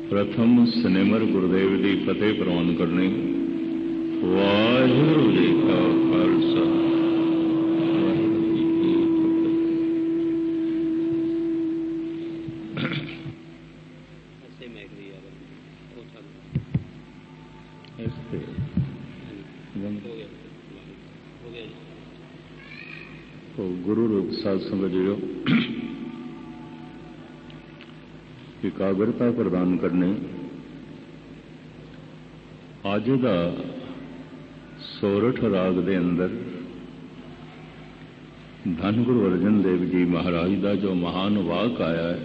प्रथम सिनेमर गुरुदेव की फतेह प्रवान करनी। वाहिगुरू जी का खालसा, वाहिगुरू जी की फतेह। तो गुरु रूप साध संगत जीओ, एकाग्रता प्रदान करने अज का सोरठ राग दे अंदर धन गुरु अर्जन देव जी महाराज का जो महान वाक आया है,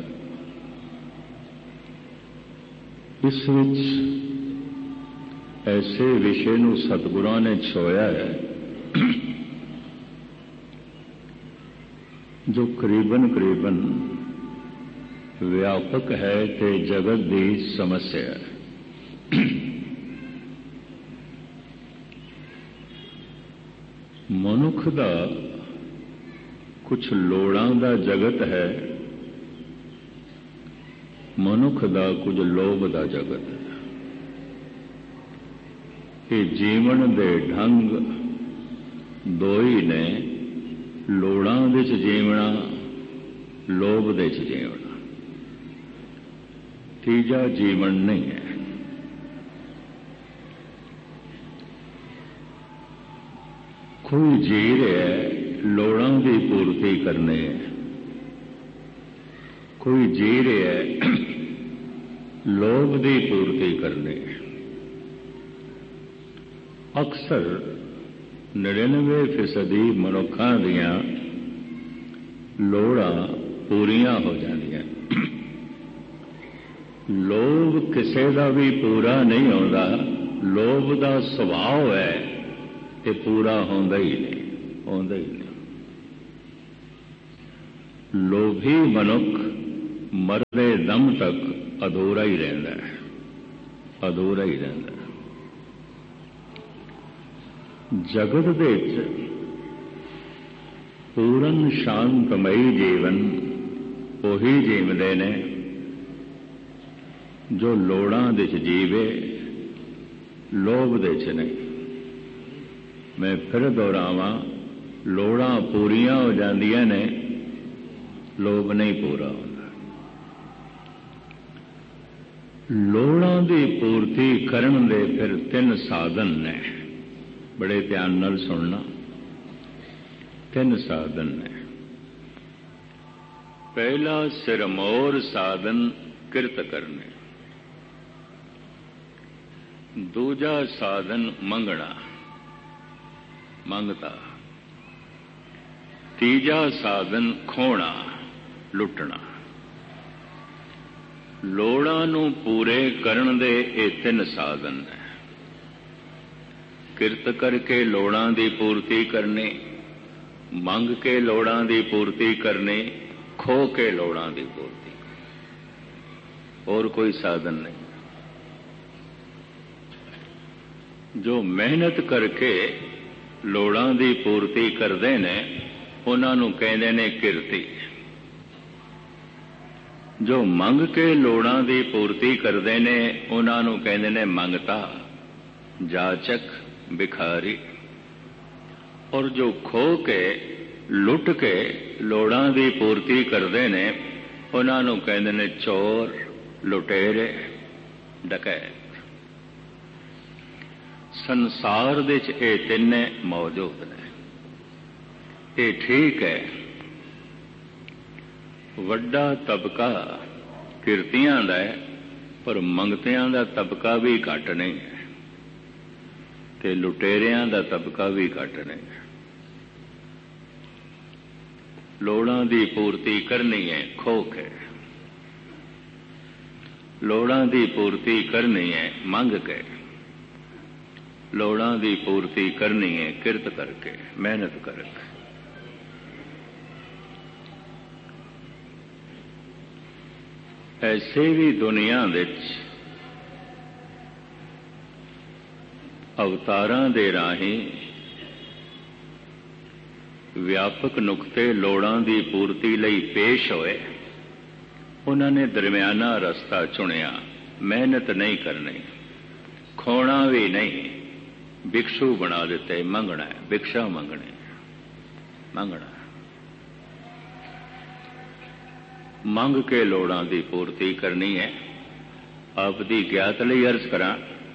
इस विच ऐसे विषय नूं सतगुरां ने छोया है जो करीबन करीबन व्यापक है ते जगत की समस्या है। मनुख दा कुछ लोड़ां दा जगत है, मनुख दा कुछ लोभ दा जगत है। ये जीवन दे ढंग दो ही ने, लोड़ां दे च जीवना, लोभ दे च जीवना। तीजा जीवन नहीं है। कोई जी रहा है लोड़ां की पूर्ति करने, कोई जी रहा है लोभ की पूर्ति करने। अक्सर 99% मनुखों दियां लोड़ां पूरियां हो जांदियां। लोभ किसी का भी पूरा नहीं होता, लोभ का सुभाव है, ये पूरा होंदा ही नहीं, होंदा ही नहीं। लोभी मनुख मरदे दम तक अधूरा ही रहता है, अधूरा ही रहता है। जगत दे पूर्ण शांतमयी जीवन वही जीवते ने जो लोड़ां दे च जीवे, लोभ दे च नहीं। मैं फिर दोहरावां, लोड़ां पूरियां हो जांदियां ने, लोभ नहीं पूरा होता। लोड़ां दी पूर्ति करन दे फिर 3 साधन ने, बड़े ध्यान नाल सुनना। 3 साधन ने। पहला सिरमौर साधन किरत करने, दूजा साधन मंगना, मंगता, तीजा साधन खोना, लुटना। लोड़ां नूं पूरे करन दे ये 3 साधन है। किरत करके लोड़ां दी पूर्ति करनी, मंग के लोड़ां दी पूर्ति करनी, खो के लोड़ां दी पूर्ति करनी। और कोई साधन नहीं। जो मेहनत करके लोड़ां दी पूर्ति करते ने, उन्हां नूं कहंदे ने किरती। जो मंग के लोड़ां दी पूर्ति करते ने, उन्हां नूं कहंदे ने मंगता, जाचक, भिखारी। और जो खो के लुट के लोड़ां दी पूर्ति करते ने, उन्हां नूं कहंदे ने चोर, लुटेरे, डकैत। संसार दे च ये 3 मौजूद ने। ये ठीक है, वड्डा तबका किरतियां दा है, पर मंगतियां दा तबका भी घट नहीं है, ते लुटेरियां दा तबका भी घट नहीं है। लोड़ां दी पूर्ति करनी है खो के, लोड़ां दी पूर्ति करनी है मंग के, लोड़ां दी पूर्ति करनी है किरत करके, मेहनत करके। ऐसे भी दुनिया विच अवतारां दे राहीं व्यापक नुकते लोड़ां दी पूर्ति लई पेश होए, उन्होंने दरमियाना रस्ता चुनिया, मेहनत नहीं करनी, खोना भी नहीं, भिक्षु बना देते, मंगना है, भिक्षा मंगनी, मंगना मंग के लोड़ां दी पूर्ति करनी है। आप दी ज्ञात लई अर्ज करा,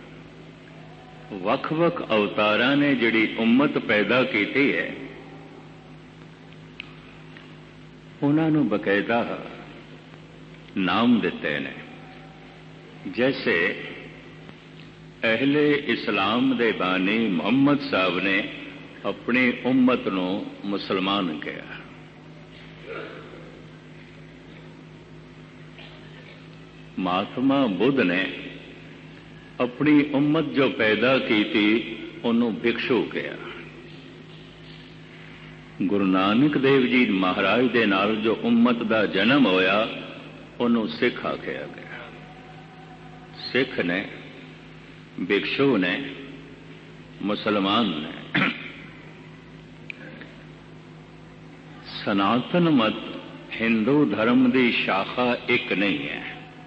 वख-वख अवतारां ने जिहड़ी उम्मत पैदा कीती है उन्हां नूं बकायदा नाम दिते ने। जैसे अहले इस्लाम दे बानी मुहम्मद साहब ने अपनी उम्मत नूं मुसलमान कहा, महात्मा बुद्ध ने अपनी उम्मत जो पैदा की थी उन्होंने भिक्षु कहा। गुरु नानक देव जी महाराज दे नाल जो उम्मत का जन्म होया उन्होंने सिख आख्या गया। सिख ने, भिक्षु ने, मुसलमान ने। सनातन मत हिंदू धर्म की शाखा एक नहीं है,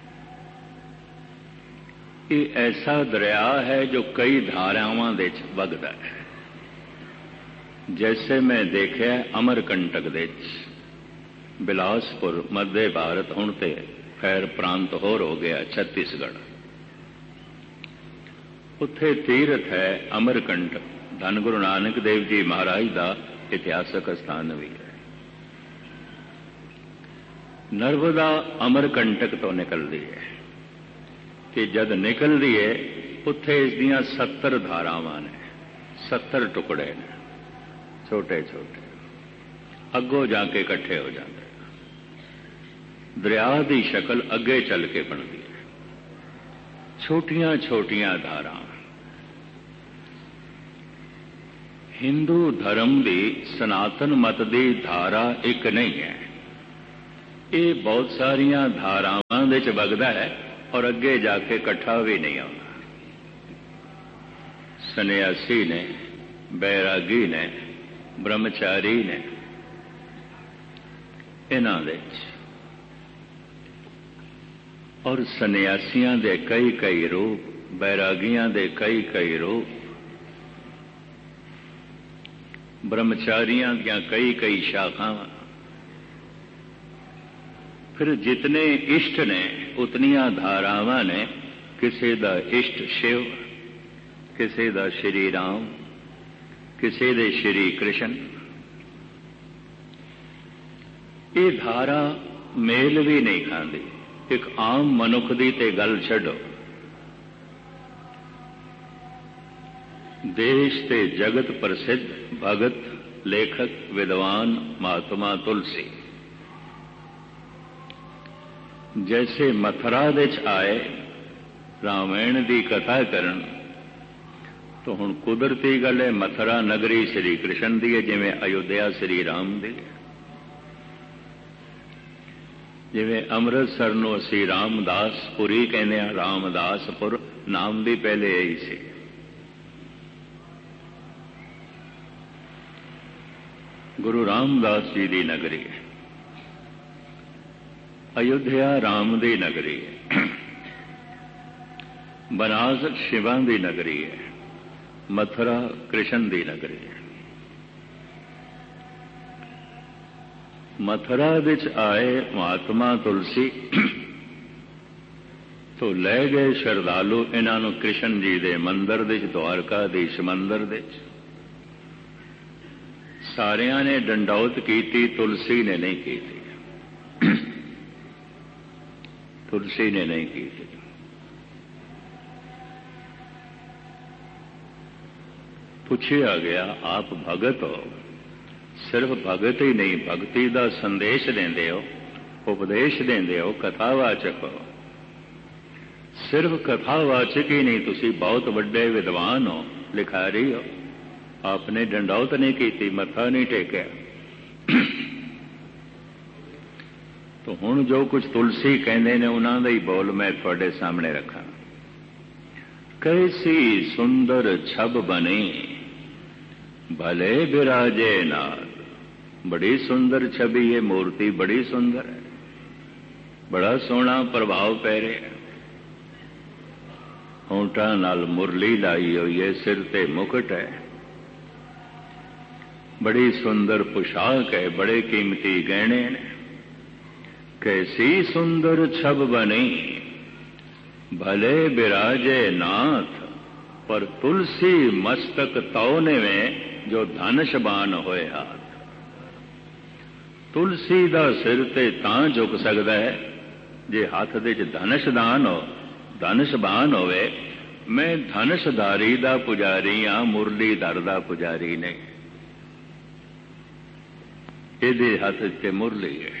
ये ऐसा दरिया है जो कई धारावां दे वगदा है। जैसे मैं देखा अमरकंटक दे बिलासपुर मध्य भारत हुण ते खैर प्रांत होर हो गया छत्तीसगढ़, उत्थे तीरथ है अमरकंटक, धन गुरु नानक देव जी महाराज का इतिहासक स्थान भी है। नर्मदा अमरकंटक तो निकलती है कि जद निकलती है उत्थे इसदियां 70 धारावां ने, 70 टुकड़े ने, छोटे छोटे, अगों जाके इकट्ठे हो जाते। दरिया की शक्ल अगे चल के बनती है, छोटियां छोटियां धारा। हिंदू धर्म की सनातन मत की धारा एक नहीं है, ये बहुत सारिया धारावां दे च वगदा है और अगे जाके इकट्ठा भी नहीं आता। सन्यासी ने, बैरागी ने, ब्रह्मचारी ने, इन्हां दे और सन्यासियां दे कई कई रूप, बैरागियां दे कई कई रूप, ब्रह्मचारियां दियां कई कई शाखावां। फिर जितने इष्ट ने उतनियां धारावां ने। किसी दा इष्ट शिव, किसी दा श्री राम, किसी दे श्री कृष्ण। ये धारा मेल भी नहीं खाती। एक आम मनुख दी ते गल छड्डो, देश ते जगत प्रसिद्ध भगत, लेखक, विद्वान महात्मा तुलसी जैसे मथुरा दे आए रामायण की कथा करन, तो हुण कुदरती गल है मथुरा नगरी श्री कृष्ण दी है, जिवें अयोध्या श्री राम दी है। जिवें अमृतसर नूं असीं रामदासपुरी कहने, रामदासपुर नाम भी पहले यही सी। गुरु रामदास जी की नगरी है। अयोध्या राम की नगरी है, बनारस शिवां की नगरी है, मथुरा कृष्ण की नगरी है। मथुरा विच आए महात्मा तुलसी तो ले गए श्रद्धालु इन्हों कृष्ण जी के मंदिर दे, द्वारकाधीश मंदिर दे। सारिया ने डंडौत की, तुलसी ने नहीं की। तुलसी ने नहीं की थी। पूछा गया, आप भगत हो, सिर्फ भगत ही नहीं भगती का संदेश देंदे हो, उपदेश देंदे हो, कथावाचक हो। सिर्फ कथावाचक ही नहीं, तुसी बहुत बड़े विद्वान हो, लिखारी हो। आपने डंडौत नहीं की, मत्था नहीं टेकिया। तो हुण जो कुछ तुलसी कहते ने उन्हों का ही बोल मैं थोड़े सामने रखा। कैसी सुंदर छब बनी भले बिराजे नाथ। बड़ी सुंदर छवि है, मूर्ति बड़ी सुंदर है, बड़ा सोहना प्रभाव पै रहा है। होंठा नाल मुरली लाई हुई है, सिर ते मुकुट है, बड़ी सुंदर पोशाक है, बड़े कीमती गहने ने। कैसी सुंदर छब बनी, भले बिराजे नाथ, पर तुलसी मस्तक तौने में जो धनशबान होए हाथ। तुलसी दा सिर ते तां झुक सकदा है जे हथ दे च धनशदान हो, धनशबान होवे। मैं धनशधारी दा पुजारी हाँ, मुरलीधर दा पुजारी नहीं। इहदे हथ ते मुरली है।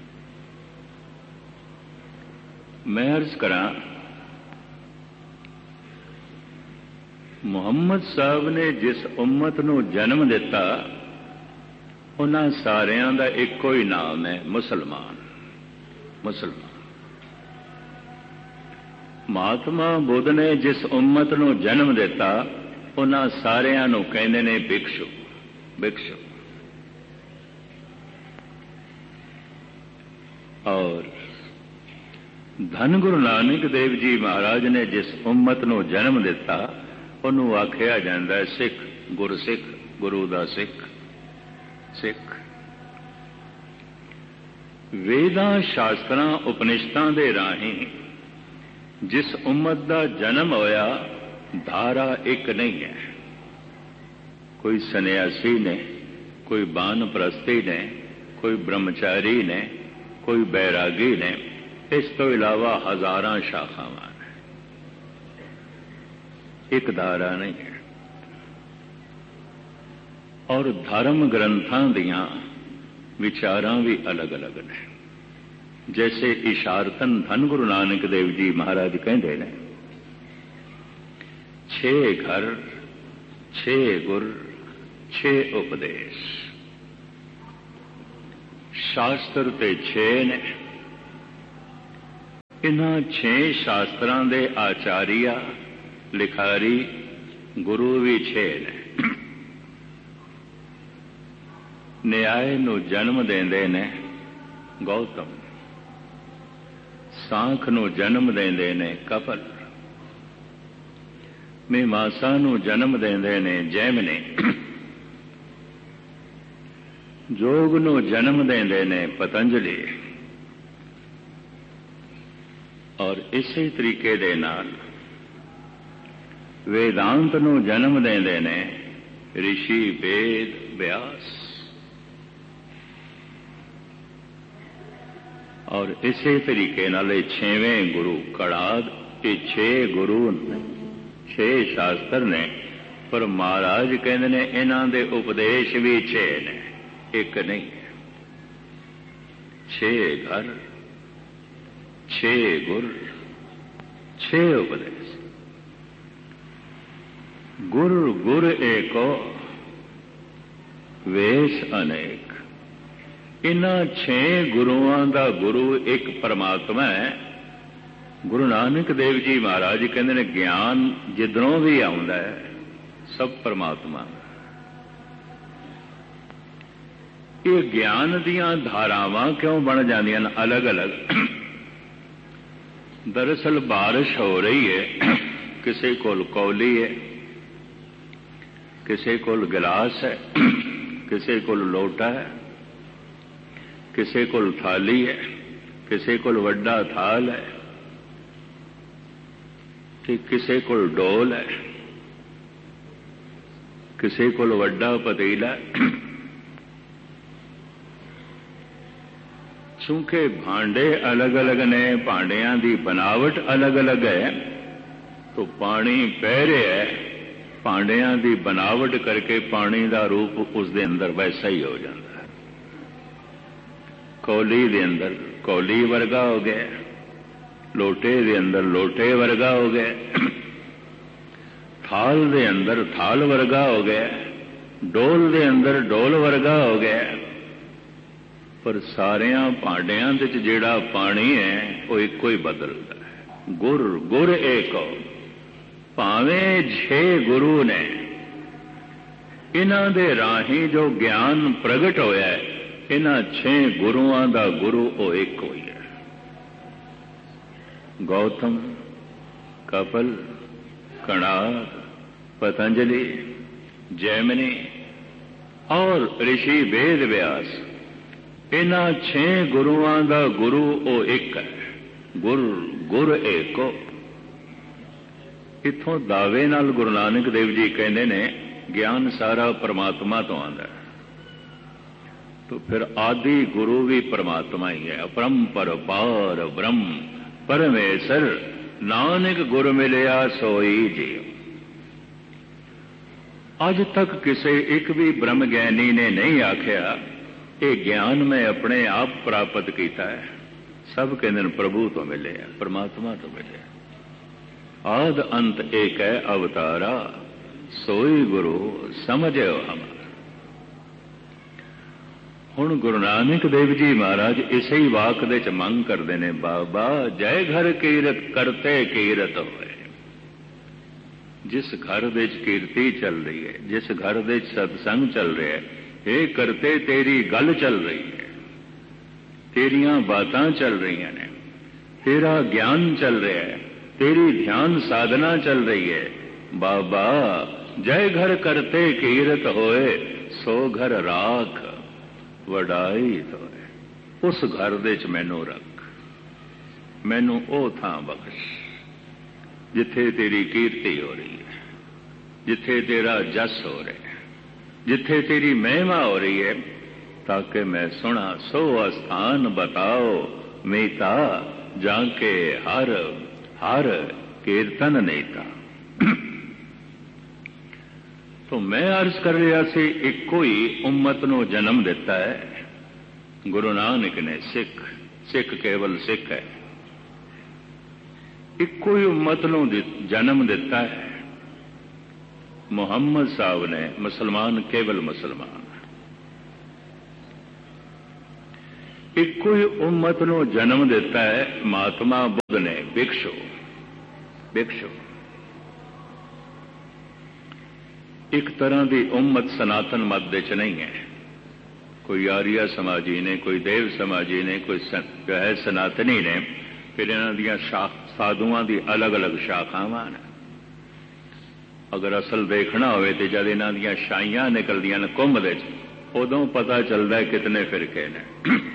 मैं अर्ज करा, मुहम्मद साहब ने जिस उम्मत नूं जन्म दिता, उन्हां सारियां दा इक्को ही नाम है, मुसलमान। मुसलमान। महात्मा बुद्ध ने जिस उम्मत नूं जन्म दिता, उन्हां सारियां नूं कहंदे ने भिक्षु। भिक्षु। और धन गुरु नानक देव जी महाराज ने जिस उम्मत नूं जन्म दिता, उन्होंने आख्या जाता है सिख, गुरसिख, गुरु दा सिख। सिख। वेदां शास्त्रां उपनिषदां दे राहीं जिस उम्मत दा जन्म होया, धारा एक नहीं है। कोई सन्यासी ने, कोई बानप्रस्ती ने, कोई ब्रह्मचारी ने, कोई बैरागी ने, इस तो इलावा हजारां शाखावां ने, एक धारा नहीं है। और धर्म ग्रंथां दियां विचारां भी अलग अलग ने। जैसे इशारतन धन गुरु नानक देव जी महाराज कहते हैं, 6 घर, 6 गुर, 6 उपदेश। शास्त्र ते 6 ने। इन्हां 6 शास्त्रां दे आचार्य, लिखारी, गुरु भी 6 ने। न्याय नूं जन्म देंदे ने गौतम, सांख नूं जन्म देंदे ने कपिल, मीमांसा नूं जन्म देंदे ने जैमिनी, जोग नूं जन्म देंदे ने पतंजलि। और इसी तरीके दे नाल वेदांत नूं जन्म देंदे ने ऋषि वेद व्यास। और इसी तरीके नाल 6वें गुरु कड़ाद। ये 6 गुरु, 6 शास्त्र ने, पर महाराज कहते ने इन्हां दे उपदेश भी 6 ने, एक नहीं। 6 घर, 6 गुर, 6 उपदेश। गुर गुर एको, वेश अनेक। इन्हां 6 गुरुआं दा गुरु एक परमात्मा है। गुरु नानक देव जी महाराज कहते हैं ज्ञान जिधरों भी आउंदा है, सब परमात्मा। ये ज्ञान दियां धारावां क्यों बन जांदियां अलग अलग? दरअसल बारिश हो रही है, किसी कोल कौली है, किसी कोल गिलास है, किसी कोल लोटा है, किसी कोल थाली है, किसी कोल वड्डा थाल है, किसी कोल डोल है, किसी कोल वड्डा पतीला है। चूंकि भांडे अलग अलग ने, भांडियां दी बनावट अलग अलग है, तो पानी बह रहा है, भांडियां दी बनावट करके पानी का रूप उस दे अंदर वैसा ही हो जाता है। कौली दे अंदर कौली वर्गा हो गया, लोटे दे अंदर लोटे वर्गा हो गया, थाल दे अंदर थाल वर्गा हो गया, डोल दे अंदर डोल वर्गा हो गया। पर सारियां भांडियां दे च जिहड़ा पानी है वो इको ही बदलता है। गुर गुर एक हो। भावें 6 गुरु ने, इन्हां दे राही जो ज्ञान प्रगट होया है, इन्हां 6 गुरुआं दा गुरु वो एक ही है। गौतम, कपिल, कणाद, पतंजलि, जैमिनी और ऋषि वेद व्यास, इन्हां 6 गुरुआं दा गुरु ओ एक है। गुर एको। इत्थों दावे नाल गुरु नानक देव जी कहते ने ज्ञान सारा परमात्मा तो आंदा है। तो फिर आदि गुरु भी परमात्मा ही है। अपरंपर पार ब्रह्म परमेश्वर, नानक गुर मिलिया सोई जी। अज तक किसी एक भी ब्रह्म ज्ञानी ने नहीं आख्या ये ज्ञान मैं अपने आप प्राप्त किया है। सब कहते प्रभु तो मिले, परमात्मा तो मिले। आद अंत एक है अवतारा, सोई गुरु समझो हमारा। हुण गुरु नानक देव जी महाराज इसे ही वाक दे च मंग करते हैं, बाबा जय घर कीरत करते कीरत होए। जिस घर दे च कीर्ति चल रही है, जिस घर दे च सत्संग चल रहा है, ये करते तेरी गल चल रही है, तेरियां बातां चल रही ने, तेरा ज्ञान चल रहा है, तेरी ध्यान साधना चल रही है। बाबा जय घर करते कीरत होए, सो घर राख वडाई तो है। उस घर दे च मैनू रख, मैनू ओ थां बख्श जिथे तेरी कीर्ति हो रही है, जिथे तेरा जस हो रहा है, जिथे तेरी महिमा हो रही है, ताकि मैं सुना सो स्थान बताओ मीता, जाके हर हर कीर्तन नेता। तो मैं अर्ज कर रहा सी, एको ही उम्मत नूं जन्म दिता है गुरु नानक ने। सिख केवल सिख है। एको ही उम्मत नूं जन्म दिता है। मुहम्मद साहब ने मुसलमान केवल मुसलमान। एको ही उम्मत नूं जन्म दिता है महात्मा बुद्ध ने, भिक्षु। एक तरह की उम्मत सनातन मत दे च नहीं है। कोई आर्य समाजी ने, कोई देव समाजी ने, कोई जो है सनातनी ने। फिर इन्हां दियां साधुआं दी अलग अलग शाखावां ने। अगर असल देखना होवे तो जब इन्हां दियां शाइयां निकलदियां ने कुंभ दे च, उदों पता चलता है कितने फिरके ने।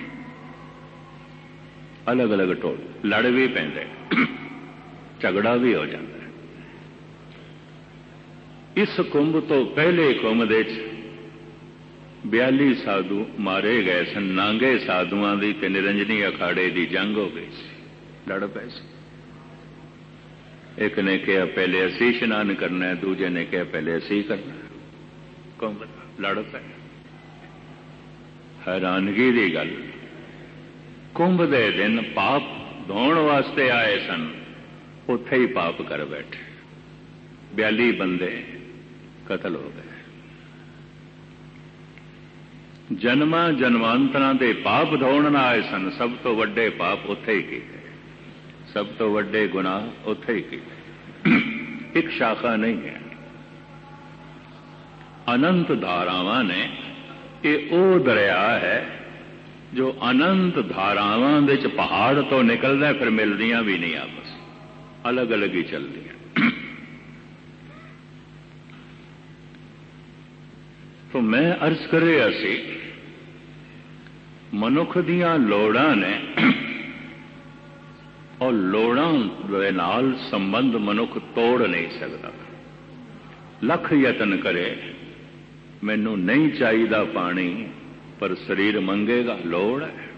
अलग अलग टोल, लड़ भी पैंदे, झगड़ा भी हो जाता है। इस कुंभ तो पहले कुंभ दे 42 साधु मारे गए सन। नांगे साधुआं दी ते निरंजनी अखाड़े की जंग हो गई सी, लड़ पए सी। एक ने कहा पहले असी इशनान करना है, दूजे ने कहा पहले असी करना है। कुंभ लड़ पे। हैरानगी की गल, कुंभ दे दिन पाप धोण वास्ते आए सन, उत्थे ही पाप कर बैठे। 42 बंदे कतल हो गए। जन्मा जन्मांतरां दे पाप धोण आए सन, सब तो वड्डे पाप उत्थे ही कीते, सब तो वड्डे गुनाह उत्थे ही कीते। एक शाखा नहीं है। अनंत धारावां ने, ये ओ दरिया है जो अनंत धारावां दे च पहाड़ तो निकलदा, फिर मिलदियां भी नहीं आपस, अलग अलग ही चलदियां। तो मैं अर्ज कर रहा सी, मनुख दियां लोड़ां ने और लोड़ां दे नाल संबंध मनुख तोड़ नहीं सकता। लख यतन करे, मैनू नहीं चाहिदा पानी, पर शरीर मंगेगा, लोड़ है।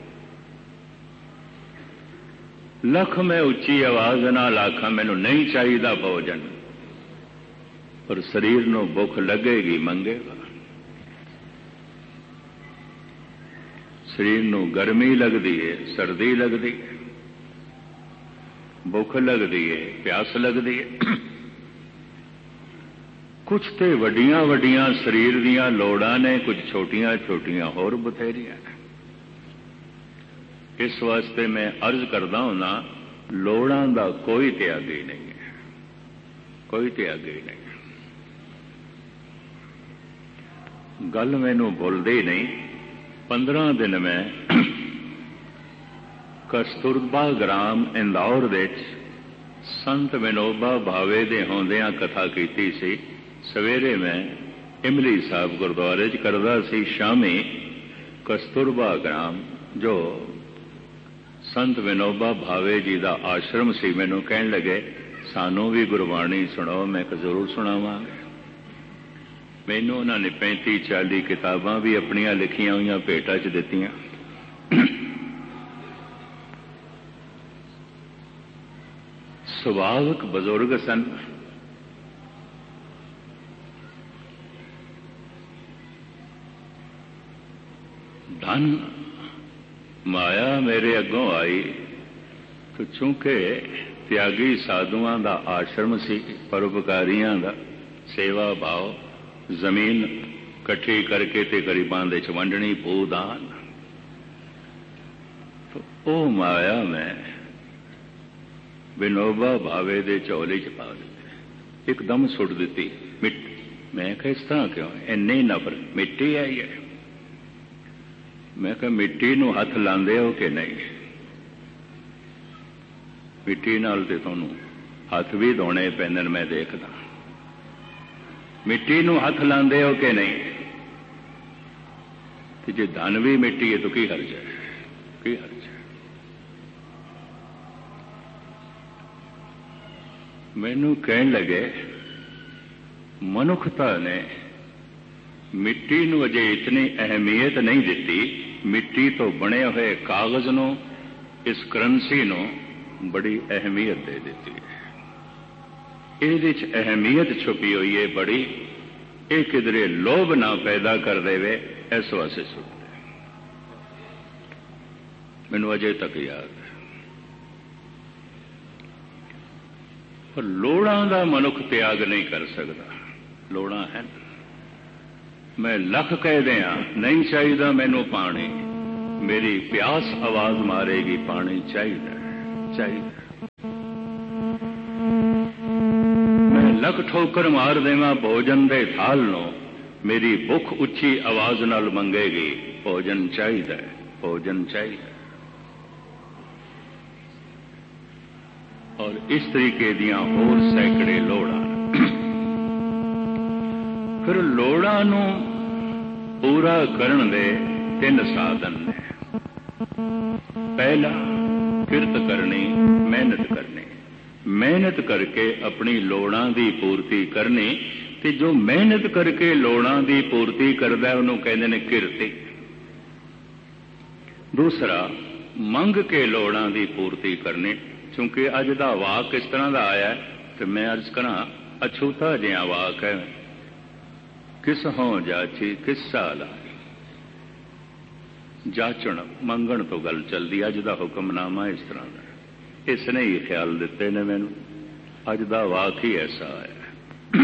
लख मैं उच्ची आवाज नाल आखां मैनू नहीं चाहिदा भोजन, पर शरीर नूं भुख लगेगी, मंगेगा। शरीर नूं गर्मी लगती है, सर्दी लगती है, भुख लगती है, प्यास लगती है। कुछ तो वड्डियां वड्डियां शरीर दियां लोड़ां ने, कुछ छोटियां छोटियां होर बथेरियां ने। इस वास्ते मैं अर्ज करदा हुंदा, लोड़ां दा कोई त्यागी नहीं है, कोई त्यागी नहीं। गल मैनू भुलदी नहीं। 15 दिन में कस्तूरबा ग्राम इंदौर दे संत विनोबा भावे दे होंदियां कथा कीती सी। सवेरे मैं इमली साहब गुरुद्वारे च करदा सी, शामी कस्तूरबा ग्राम जो संत विनोबा भावे जी का आश्रम सी, मैनू कहन लगे सानू भी गुरबाणी सुणाओ। मैं जरूर सुणावांगा। मैनू उन्होंने 35-40 किताबां भी अपनियां लिखियां हुई भेटा च दित्तियां। सुभाविक बजुर्ग सन। धन माया मेरे अगों आई तो चूंकि त्यागी साधुआं दा आश्रम सी, परोपकारियां दा सेवा भाव, जमीन कट्ठी करके ते गरीबां दे च वंडनी, भूदान, तो ओ माया मैं विनोबा भावे दे झोले च पा दी, एकदम सुट दी। मैं कहा इस तरह क्यों, इन्नी नफरत, मिट्टी आई है। मैं कहा मिट्टी नूं हथ लांदे हो कि नहीं? मिट्टी नाल ते तुहानूं हथ भी धोने पैंदे मैं देखदा। मिट्टी नूं हथ लांदे हो कि नहीं? कि जे धन भी मिट्टी है तो की हर्ज है, की हर्ज है? मैनू कहन लगे मनुखता ने मिट्टी नूं अजे इतनी अहमियत नहीं दिती, मिट्टी तो बने हुए कागज नूं, इस करंसी नूं बड़ी अहमियत दे दी है। इहदे च अहमियत छुपी हुई है बड़ी, ये किधरे लोभ ना पैदा कर देवे, इस वास्ते सुनते। मैनू अजे तक याद है। पर लोड़ां दा मनुख त्याग नहीं कर सकता। लोड़ां है, मैं लख कह दियां नहीं चाहिए मैनू पानी, मेरी प्यास आवाज मारेगी पानी चाहिए चाहिए। मैं लख ठोकर मार देवां भोजन दे थाल नो, मेरी भुख उच्ची आवाज नाल मंगेगी भोजन चाहिए, भोजन चाहिए। और इस तरीके दियां होर सैकड़े लोड़ां। फिर लोड़ां नूं पूरा करन दे 3 साधन ने। पहला किरत करनी, मेहनत करनी, मेहनत करके अपनी लोड़ां दी पूर्ति करनी, ते जो मेहनत करके लोड़ां दी पूर्ति करदा उहनूं कहंदे ने किरती। दूसरा मंग के लोड़ां दी पूर्ति करनी। क्योंकि अज दा वाक इस तरह दा आया तो मैं अर्ज करा अछूता जिहा वाक है, किस हों जाची किस साल आई। जाचण मंगण तो गल चलती। अज का हुक्मनामा इस तरह का, इसने ही ख्याल दिते ने मैनू, अज का वाक ही ऐसा है।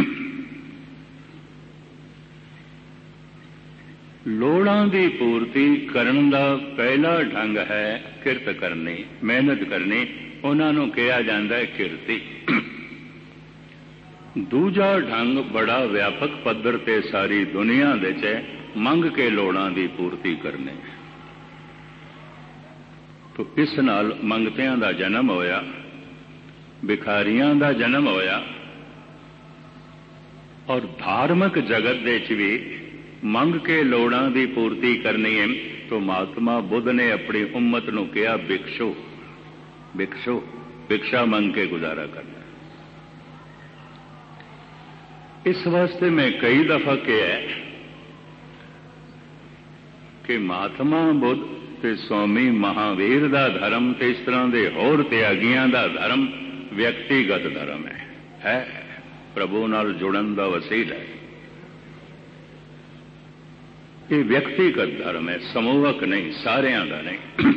लोड़ां दी पूर्ति करन दा पहला ढंग है किरत करनी, मेहनत करनी। उन्होंने कहा जाता है किरती। दूजा ढंग बड़ा व्यापक पद्धर ते सारी दुनिया दे च मंग के लोड़ां दी पूर्ति करने। तो इस नाल मंगतियां दा जन्म होया, भिखारियां दा जन्म होया। और धार्मिक जगत दे च भी मंग के लोड़ां दी पूर्ति करनी है। तो महात्मा बुद्ध ने अपनी उम्मत नूं कहा भिक्षु, भिक्षु, भिक्षा मंग के गुजारा करना। इस वास्ते मैं कई दफा कहा कि महात्मा बुद्ध ते स्वामी महावीर दा धर्म ते इस तरह के होर त्यागियां दा धर्म व्यक्तिगत धर्म है प्रभु नाल जुड़न दा वसीला है। ये व्यक्तिगत धर्म है, समूहक नहीं, सारियां दा नहीं।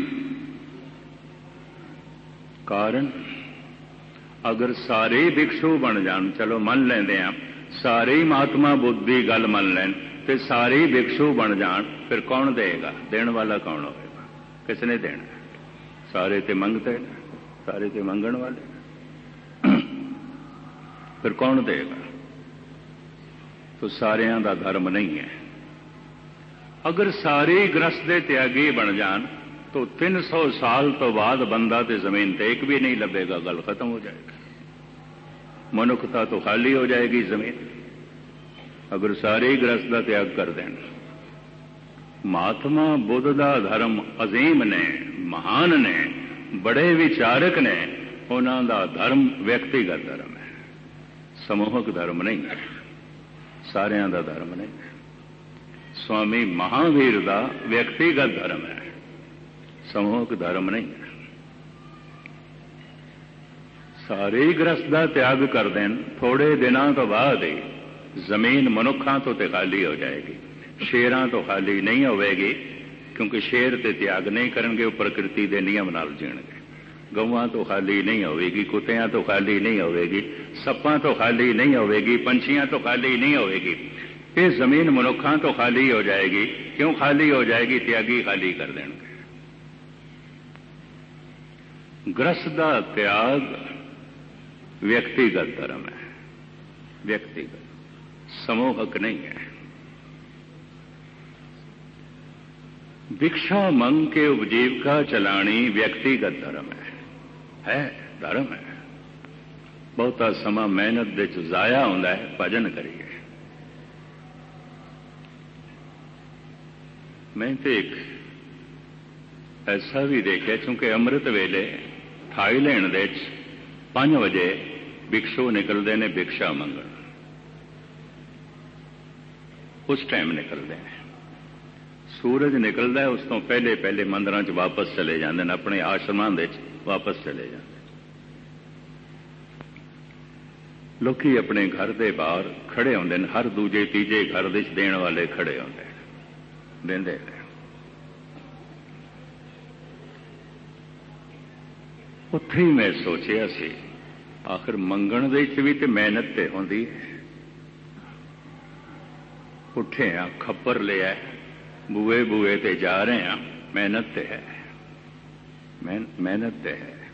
कारण अगर सारे भिक्षु बन जान, चलो मन लेंदे हैं, सारे ही महात्मा बुद्ध की गल मन लैन तो सारे भिक्षु बन जान, फिर कौन देगा? देने वाला कौन होगा? किसने देना? सारे ते मंगते हैं, सारे ते मंगण वाले, फिर कौन देगा? तो सारियां दा धर्म नहीं है। अगर सारे ग्रस्त दे त्यागी बन जान तो 300 साल तो बाद बंदा ते जमीन ते एक भी नहीं लभेगा, गल खत्म हो जाएगी। ਮਨੁੱਖਤਾ ਤੋਂ ਖਾਲੀ ਹੋ ਜਾਏਗੀ ਜ਼ਮੀਨ ਅਗਰ ਸਾਰੇ ਹੀ ਗ੍ਰਸਤ ਦਾ ਤਿਆਗ ਕਰ ਦੇਣ। ਮਹਾਤਮਾ ਬੁੱਧ ਦਾ ਧਰਮ ਅਜ਼ੀਮ ਨੇ, ਮਹਾਨ ਨੇ, ਬੜੇ ਵਿਚਾਰਕ ਨੇ। ਉਹਨਾਂ ਦਾ ਧਰਮ ਵਿਅਕਤੀਗਤ ਧਰਮ ਹੈ, ਸਮੂਹਕ ਧਰਮ ਨਹੀਂ ਹੈ, ਸਾਰਿਆਂ ਦਾ ਧਰਮ ਨਹੀਂ ਹੈ। ਸਵਾਮੀ ਮਹਾਵੀਰ ਦਾ ਵਿਅਕਤੀਗਤ ਧਰਮ ਹੈ, ਸਮੂਹਕ ਧਰਮ ਨਹੀਂ ਹੈ। ਸਾਰੇ ਹੀ ਗ੍ਰਸਤ ਦਾ ਤਿਆਗ ਕਰ ਦੇਣ, ਥੋੜੇ ਦਿਨਾਂ ਤੋਂ ਬਾਅਦ ਹੀ ਜ਼ਮੀਨ ਮਨੁੱਖਾਂ ਤੋਂ ਤੇ ਖਾਲੀ ਹੋ ਜਾਏਗੀ, ਸ਼ੇਰਾਂ ਤੋਂ ਖਾਲੀ ਨਹੀਂ ਹੋਵੇਗੀ, ਕਿਉਂਕਿ ਸ਼ੇਰ ਤੇ ਤਿਆਗ ਨਹੀਂ ਕਰਨਗੇ, ਉਹ ਪ੍ਰਕਿਰਤੀ ਦੇ ਨਿਯਮ ਨਾਲ ਜੀਣਗੇ। ਗਊਆਂ ਤੋਂ ਖਾਲੀ ਨਹੀਂ ਹੋਵੇਗੀ, ਕੁੱਤਿਆਂ ਤੋਂ ਖਾਲੀ ਨਹੀਂ ਹੋਵੇਗੀ, ਸੱਪਾਂ ਤੋਂ ਖਾਲੀ ਨਹੀਂ ਹੋਵੇਗੀ, ਪੰਛੀਆਂ ਤੋਂ ਖਾਲੀ ਨਹੀਂ ਹੋਵੇਗੀ। ਇਹ ਜ਼ਮੀਨ ਮਨੁੱਖਾਂ ਤੋਂ ਖਾਲੀ ਹੋ ਜਾਏਗੀ। ਕਿਉਂ ਖਾਲੀ ਹੋ ਜਾਏਗੀ? ਤਿਆਗੀ ਖਾਲੀ ਕਰ ਦੇਣਗੇ। ਗ੍ਰਸਤ ਦਾ ਤਿਆਗ ਵਿਅਕਤੀਗਤ ਧਰਮ ਹੈ, ਵਿਅਕਤੀਗਤ, ਸਮੂਹਕ ਨਹੀਂ ਹੈ। भिक्षा मंग के उपजीविका चलानी व्यक्तिगत धर्म है धर्म है। बहुता समा मेहनत दे च जाया होंदा है, भजन करिए। मैं तो एक ऐसा भी देखा, क्योंकि अमृत वेले थाईलैंड दे 5 बजे भिक्षु निकलते ने भिक्षा मंगण, उस टाइम निकलते हैं। सूरज निकलता है, उस तो पहले पहले मंदिरों च वापस चले जाते हैं, अपने आश्रमां दे वापस चले जाते हैं। लोकी अपने घर के बाहर खड़े होंदे ने, हर दूजे तीजे घर दे देण वाले खड़े होंदे देंदे ने। उत्थे ही मैं सोचिया सी, आखिर मंगण दे च भी ते मेहनत ते होंदी है। उठे आ, खप्पर लिया, बूए बूए ते जा रहे हैं, मेहनत ते है, मेहनत ते है।